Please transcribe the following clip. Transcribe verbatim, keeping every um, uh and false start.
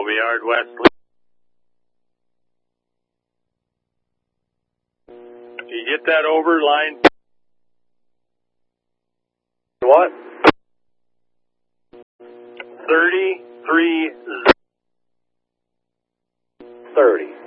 Yard West. If you get that over line. What? thirty-three. thirty.